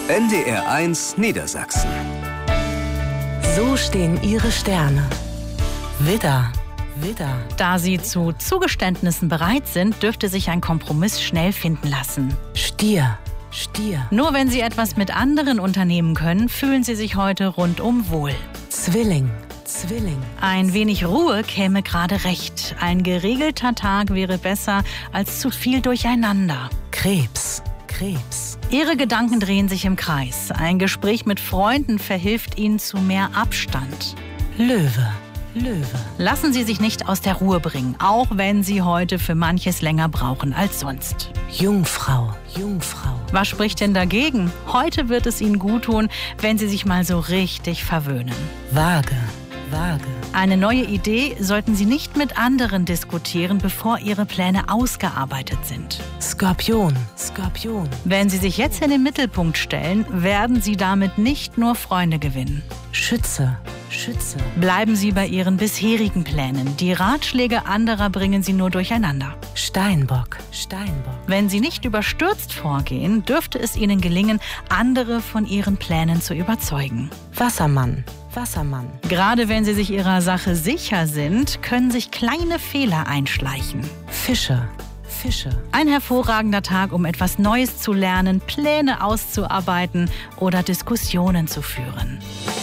NDR1 Niedersachsen. So stehen Ihre Sterne. Widder. Widder. Da Sie zu Zugeständnissen bereit sind, dürfte sich ein Kompromiss schnell finden lassen. Stier. Stier. Nur wenn Sie etwas mit anderen unternehmen können, fühlen Sie sich heute rundum wohl. Zwilling. Zwilling. Ein wenig Ruhe käme gerade recht. Ein geregelter Tag wäre besser als zu viel Durcheinander. Krebs. Krebs. Ihre Gedanken drehen sich im Kreis. Ein Gespräch mit Freunden verhilft Ihnen zu mehr Abstand. Löwe. Löwe. Lassen Sie sich nicht aus der Ruhe bringen, auch wenn Sie heute für manches länger brauchen als sonst. Jungfrau. Jungfrau. Was spricht denn dagegen? Heute wird es Ihnen guttun, wenn Sie sich mal so richtig verwöhnen. Waage. Waage. Eine neue Idee sollten Sie nicht mit anderen diskutieren, bevor Ihre Pläne ausgearbeitet sind. Skorpion. Skorpion. Wenn Sie sich jetzt in den Mittelpunkt stellen, werden Sie damit nicht nur Freunde gewinnen. Schütze. Schütze. Bleiben Sie bei Ihren bisherigen Plänen. Die Ratschläge anderer bringen Sie nur durcheinander. Steinbock. Steinbock. Wenn Sie nicht überstürzt vorgehen, dürfte es Ihnen gelingen, andere von Ihren Plänen zu überzeugen. Wassermann. Wassermann. Gerade wenn Sie sich Ihrer Sache sicher sind, können sich kleine Fehler einschleichen. Fische. Fische. Ein hervorragender Tag, um etwas Neues zu lernen, Pläne auszuarbeiten oder Diskussionen zu führen.